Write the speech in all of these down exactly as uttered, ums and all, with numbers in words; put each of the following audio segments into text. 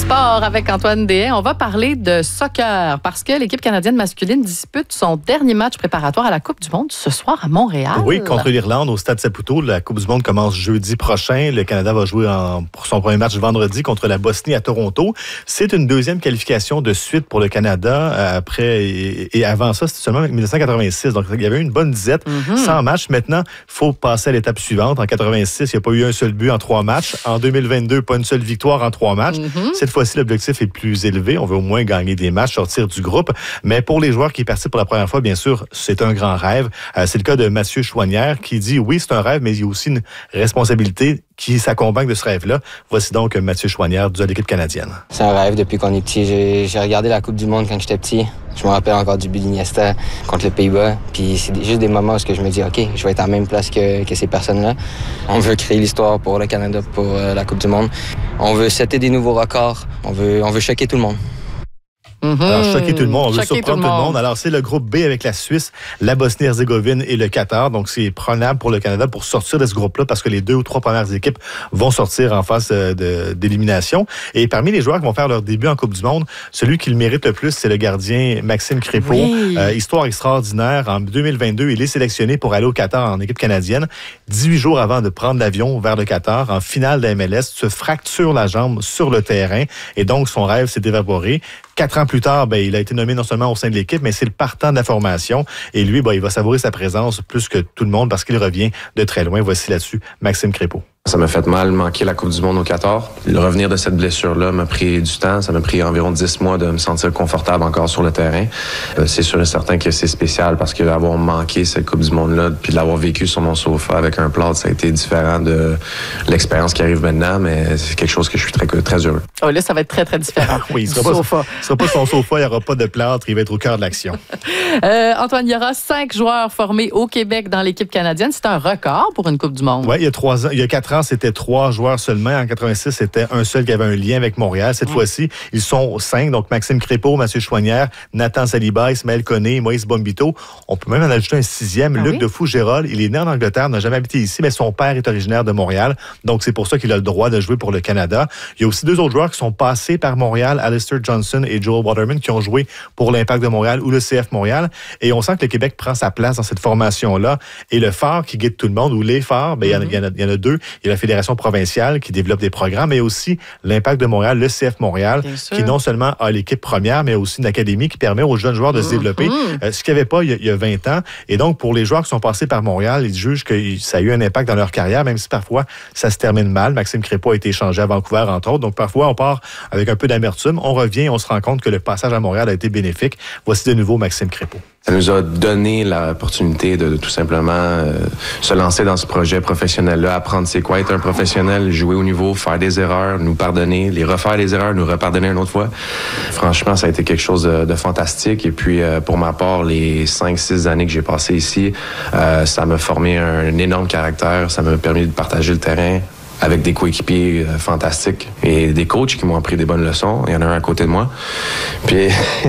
Sport avec Antoine Déhay. On va parler de soccer parce que l'équipe canadienne masculine dispute son dernier match préparatoire à la Coupe du monde ce soir à Montréal. Oui, contre l'Irlande au Stade Saputo. La Coupe du monde commence jeudi prochain. Le Canada va jouer en, pour son premier match vendredi contre la Bosnie à Toronto. C'est une deuxième qualification de suite pour le Canada. Après et, et avant ça, c'était seulement dix-neuf cent quatre-vingt-six. Donc, il y avait une bonne disette, mm-hmm. cent matchs. Maintenant, il faut passer à l'étape suivante. En quatre-vingt-six, il n'y a pas eu un seul but en trois matchs. En deux mille vingt-deux, pas une seule victoire en trois matchs. Mm-hmm. Cette fois-ci, l'objectif est plus élevé. On veut au moins gagner des matchs, sortir du groupe. Mais pour les joueurs qui participent pour la première fois, bien sûr, c'est un grand rêve. Euh, c'est le cas de Mathieu Chouanière qui dit oui, c'est un rêve, mais il y a aussi une responsabilité qui s'accompagne de ce rêve-là. Voici donc Mathieu Chouanière de l'équipe canadienne. C'est un rêve depuis qu'on est petit. J'ai, j'ai regardé la Coupe du monde quand j'étais petit. Je me rappelle encore du but d'Iniesta contre le Pays-Bas. Puis c'est juste des moments où je me dis, OK, je vais être à la même place que, que ces personnes-là. On veut créer l'histoire pour le Canada, pour euh, la Coupe du monde. On veut setter des nouveaux records. On veut, on veut choquer tout le monde. Mm-hmm. Alors, choquer tout le monde, on veut surprendre tout le, tout le monde. Alors, c'est le groupe B avec la Suisse, la Bosnie-Herzégovine et le Qatar. Donc, c'est prenable pour le Canada pour sortir de ce groupe-là parce que les deux ou trois premières équipes vont sortir en phase de, d'élimination. Et parmi les joueurs qui vont faire leur début en Coupe du monde, celui qui le mérite le plus, c'est le gardien Maxime Crépeau. Oui. Euh, histoire extraordinaire. En deux mille vingt-deux, il est sélectionné pour aller au Qatar en équipe canadienne. dix-huit jours avant de prendre l'avion vers le Qatar, en finale de la M L S, se fracture la jambe sur le terrain. Et donc, son rêve s'est évaporé. Quatre ans plus tard, ben, il a été nommé non seulement au sein de l'équipe, mais c'est le partant de la formation. Et lui, ben, il va savourer sa présence plus que tout le monde parce qu'il revient de très loin. Voici là-dessus Maxime Crépeau. Ça m'a fait mal manquer la Coupe du monde au Qatar. Le revenir de cette blessure-là m'a pris du temps. Ça m'a pris environ dix mois de me sentir confortable encore sur le terrain. Euh, c'est sûr et certain que c'est spécial parce que d'avoir manqué cette Coupe du monde-là puis de l'avoir vécu sur mon sofa avec un plâtre, ça a été différent de l'expérience qui arrive maintenant, mais c'est quelque chose que je suis très, très heureux. Oh là, ça va être très, très différent. Oui, il ne sera, sera pas son sofa, il n'y aura pas de plâtre, il va être au cœur de l'action. euh, Antoine, il y aura cinq joueurs formés au Québec dans l'équipe canadienne. C'est un record pour une Coupe du monde. Oui, il y a trois ans, il y a quatre ans, c'était trois joueurs seulement. En quatre-vingt-six, c'était un seul qui avait un lien avec Montréal. Cette mmh. fois-ci, ils sont cinq. Donc, Maxime Crépeau, Mathieu Chouanière, Nathan Saliba, Ismaël Koné, Moïse Bombito. On peut même en ajouter un sixième, ah, Luc oui? Defou-Gérald. Il est né en Angleterre, n'a jamais habité ici, mais son père est originaire de Montréal. Donc, c'est pour ça qu'il a le droit de jouer pour le Canada. Il y a aussi deux autres joueurs qui sont passés par Montréal, Alistair Johnson et Joel Waterman, qui ont joué pour l'Impact de Montréal ou le C F Montréal. Et on sent que le Québec prend sa place dans cette formation-là. Et le phare qui guide tout le monde, ou les phares, ben, mm-hmm. il, y en a, il y en a deux. Il y a la Fédération provinciale qui développe des programmes, mais aussi l'Impact de Montréal, le C F Montréal, qui non seulement a l'équipe première, mais aussi une académie qui permet aux jeunes joueurs de se développer, mm-hmm. euh, ce qu'il n'y avait pas il y, a, il y a vingt ans. Et donc, pour les joueurs qui sont passés par Montréal, ils jugent que ça a eu un impact dans leur carrière, même si parfois ça se termine mal. Maxime Crépeau a été échangé à Vancouver, entre autres. Donc, parfois, on part avec un peu d'amertume. On revient et on se rend compte que le passage à Montréal a été bénéfique. Voici de nouveau Maxime Crépeau. Ça nous a donné l'opportunité de, de tout simplement euh, se lancer dans ce projet professionnel-là, apprendre c'est quoi être un professionnel, jouer au niveau, faire des erreurs, nous pardonner, les refaire les erreurs, nous repardonner une autre fois. Franchement, ça a été quelque chose de, de fantastique. Et puis, euh, pour ma part, les cinq six années que j'ai passées ici, euh, ça m'a formé un, un énorme caractère. Ça m'a permis de partager le terrain avec des coéquipiers euh, fantastiques et des coachs qui m'ont appris des bonnes leçons. Il y en a un à côté de moi. Puis...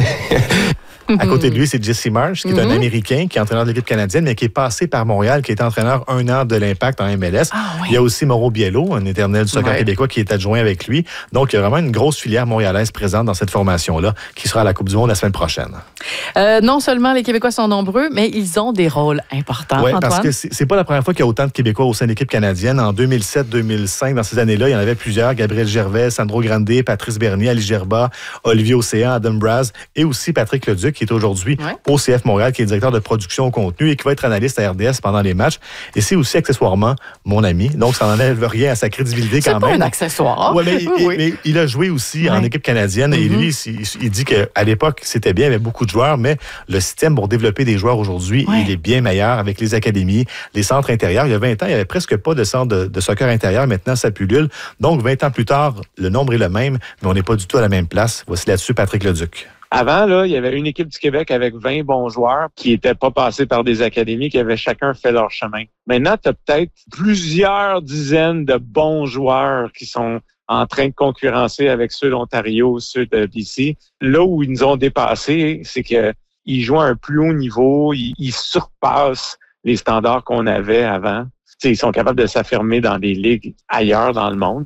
À côté de lui, c'est Jesse Marsh, qui est mm-hmm. un Américain, qui est entraîneur de l'équipe canadienne, mais qui est passé par Montréal, qui est entraîneur un an de l'Impact en M L S. Ah, oui. Il y a aussi Mauro Biello, un éternel du soccer ouais. québécois, qui est adjoint avec lui. Donc, il y a vraiment une grosse filière montréalaise présente dans cette formation-là, qui sera à la Coupe du monde la semaine prochaine. Euh, non seulement les Québécois sont nombreux, mais ils ont des rôles importants. Oui, parce que c'est, c'est pas la première fois qu'il y a autant de Québécois au sein de l'équipe canadienne. En deux mille sept deux mille cinq, dans ces années-là, il y en avait plusieurs. Gabriel Gervais, Sandro Grande, Patrice Bernier, Ali Gerba, Olivier Océan, Adam Braz et aussi Patrick Leduc, qui est aujourd'hui ouais. au C F Montréal, qui est directeur de production au contenu et qui va être analyste à R D S pendant les matchs. Et c'est aussi accessoirement mon ami. Donc, ça n'enlève rien à sa crédibilité c'est quand même. C'est pas un accessoire. Ouais, mais, oui, et, oui. mais il a joué aussi ouais. en équipe canadienne. Mm-hmm. Et lui, il, il dit qu'à l'époque, c'était bien, il y avait beaucoup de joueurs, mais le système pour développer des joueurs aujourd'hui, ouais. il est bien meilleur avec les académies, les centres intérieurs. Il y a vingt ans, il n'y avait presque pas de centre de, de soccer intérieur. Maintenant, ça pullule. Donc, vingt ans plus tard, le nombre est le même, mais on n'est pas du tout à la même place. Voici là-dessus Patrick Leduc. Avant, là, il y avait une équipe du Québec avec vingt bons joueurs qui n'étaient pas passés par des académies, qui avaient chacun fait leur chemin. Maintenant, tu as peut-être plusieurs dizaines de bons joueurs qui sont en train de concurrencer avec ceux d'Ontario, ceux de B C. Là où ils nous ont dépassés, c'est qu'ils jouent à un plus haut niveau, ils, ils surpassent les standards qu'on avait avant. T'sais, ils sont capables de s'affirmer dans des ligues ailleurs dans le monde.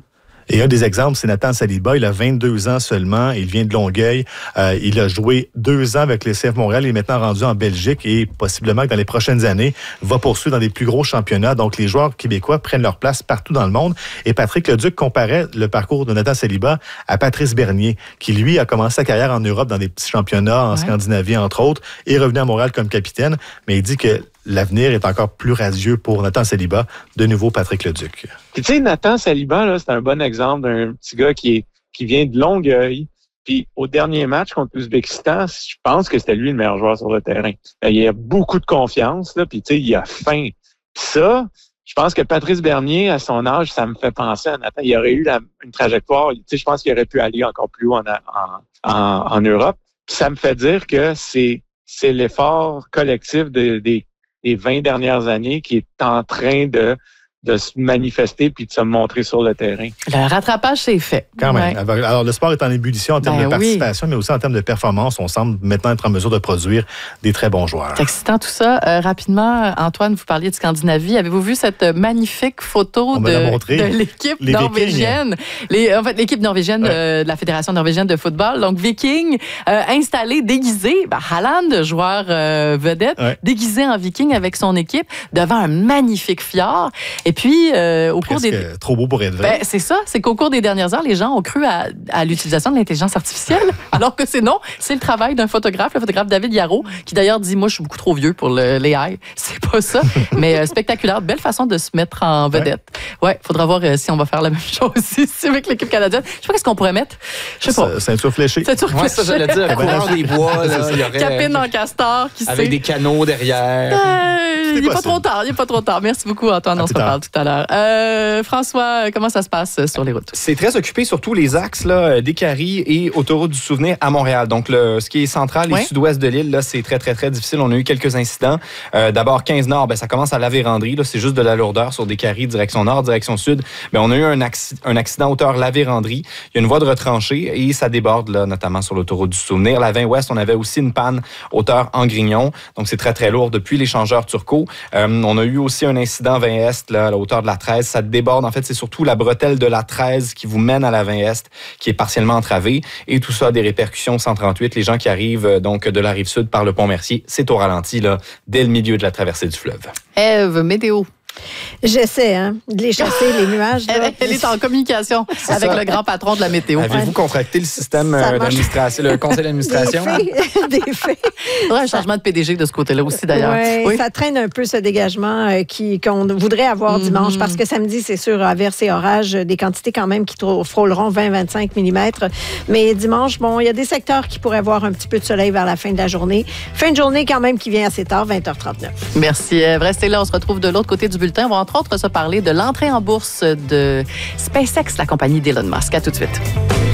Et un des exemples, c'est Nathan Saliba. Il a vingt-deux ans seulement. Il vient de Longueuil. Euh, il a joué deux ans avec le C F Montréal. Il est maintenant rendu en Belgique et possiblement que dans les prochaines années, va poursuivre dans des plus gros championnats. Donc, les joueurs québécois prennent leur place partout dans le monde. Et Patrick Leduc comparait le parcours de Nathan Saliba à Patrice Bernier, qui, lui, a commencé sa carrière en Europe dans des petits championnats, en ouais. Scandinavie, entre autres, et revenu à Montréal comme capitaine. Mais il dit que l'avenir est encore plus radieux pour Nathan Saliba. De nouveau, Patrick Leduc. Puis tu sais, Nathan Saliba, là, c'est un bon exemple d'un petit gars qui est qui vient de Longueuil. Puis au dernier match contre l'Ouzbékistan, je pense que c'était lui le meilleur joueur sur le terrain. Il a beaucoup de confiance, là, puis tu sais, il a faim. Puis ça, je pense que Patrice Bernier, à son âge, ça me fait penser à Nathan. Il aurait eu la, une trajectoire. Tu sais, je pense qu'il aurait pu aller encore plus haut en, en, en, en Europe. Puis ça me fait dire que c'est c'est l'effort collectif de, des les vingt dernières années qui est en train de, de se manifester puis de se montrer sur le terrain. Le rattrapage, c'est fait. Quand même. Ouais. Alors, le sport est en ébullition en termes ben de participation, oui. mais aussi en termes de performance. On semble maintenant être en mesure de produire des très bons joueurs. C'est excitant tout ça. Euh, rapidement, Antoine, vous parliez de Scandinavie. Avez-vous vu cette magnifique photo de, de l'équipe les norvégienne? Les, en fait, l'équipe norvégienne ouais. euh, de la Fédération norvégienne de football. Donc, Viking, euh, installé, déguisé. Ben, Haaland, joueur euh, vedette, ouais. déguisé en Viking avec son équipe devant un magnifique fjord. Et puis, euh, au Presque cours des... trop beau pour être vrai. Ben, c'est ça. C'est qu'au cours des dernières heures, les gens ont cru à, à l'utilisation de l'intelligence artificielle, alors que c'est non. C'est le travail d'un photographe, le photographe David Yarrow, qui d'ailleurs dit, moi, je suis beaucoup trop vieux pour le, l'A I. C'est pas ça. Mais euh, spectaculaire. Belle façon de se mettre en vedette. Ouais, ouais faudra voir euh, si on va faire la même chose ici avec l'équipe canadienne. Je sais pas qu'est-ce qu'on pourrait mettre. Je sais pas. Ceinture fléchée. Ceinture fléchée. Ouais, ça, j'allais dire. Coureur des bois. Là, il y aurait... Capine en castor, qui avec sait. des canaux derrière. Euh, il n'est pas trop tard. Il n'est pas trop tard. Merci beaucoup, Antoine. À on se reparle tout à l'heure. Euh, François, comment ça se passe sur les routes? C'est très occupé, surtout les axes là, d'Écarie et Autoroute du Souvenir à Montréal. Donc, le, ce qui est central oui. et sud-ouest de l'île, là, c'est très, très, très difficile. On a eu quelques incidents. Euh, d'abord, quinze Nord, ben, ça commence à la Vérandrie. Là, c'est juste de la lourdeur sur d'Écarie, direction nord, direction sud. Ben, on a eu un, acc- un accident hauteur la Vérandrie. Il y a une voie de retranchée et ça déborde, là, notamment sur l'autoroute du Souvenir. La vingt ouest, on avait aussi une panne hauteur Angrignon. Donc, c'est très, très lourd depuis l'échangeur Turcot. Euh, on a eu aussi un incident vingt est, là, à la hauteur de la treize. Ça déborde. En fait, c'est surtout la bretelle de la treize qui vous mène à la vingt est, qui est partiellement entravée. Et tout ça a des répercussions cent trente-huit. Les gens qui arrivent donc de la rive sud par le pont Mercier, c'est au ralenti, là, dès le milieu de la traversée du fleuve. Ève, météo. J'essaie hein, de les chasser, les nuages. Là. Elle, elle est en communication c'est avec ça. Le grand patron de la météo. Avez-vous ouais. contracté le système euh, d'administration, le conseil d'administration? Des faits. Des faits. Il faudrait un changement de P D G de ce côté-là aussi, d'ailleurs. Ouais, oui, ça traîne un peu ce dégagement euh, qui, qu'on voudrait avoir mm-hmm. dimanche, parce que samedi, c'est sûr, averse et orage, des quantités quand même qui frôleront vingt à vingt-cinq millimètres. Mais dimanche, bon, il y a des secteurs qui pourraient avoir un petit peu de soleil vers la fin de la journée. Fin de journée quand même qui vient assez tard, vingt heures trente-neuf. Merci, Ève. Restez là, on se retrouve de l'autre côté du bulletin. On va entre autres se parler de l'entrée en bourse de SpaceX, la compagnie d'Elon Musk. À tout de suite.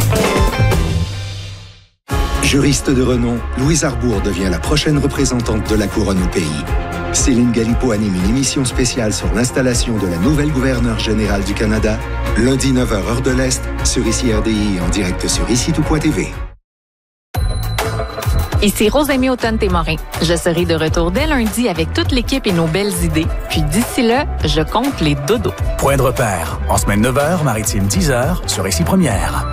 Juriste de renom, Louise Arbour devient la prochaine représentante de la couronne au pays. Céline Galipeau anime une émission spéciale sur l'installation de la nouvelle gouverneure générale du Canada, lundi neuf heures heure de l'Est, sur Ici R D I en direct sur ici tout point t v. Ici Rosemée Automne-Témorin. Je serai de retour dès lundi avec toute l'équipe et nos belles idées. Puis d'ici là, je compte les dodos. Point de repère. En semaine neuf heures, maritime dix heures, sur Ici Première.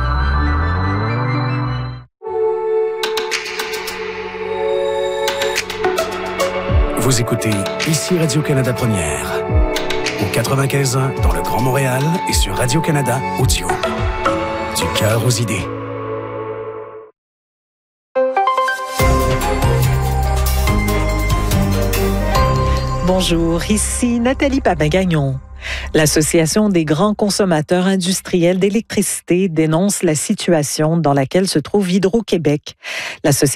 Vous écoutez Ici Radio-Canada Première. Au quatre-vingt-quinze ans dans le Grand Montréal et sur Radio-Canada Audio. Du cœur aux idées. Bonjour, ici Nathalie Papin-Gagnon. L'Association des grands consommateurs industriels d'électricité dénonce la situation dans laquelle se trouve Hydro-Québec. L'association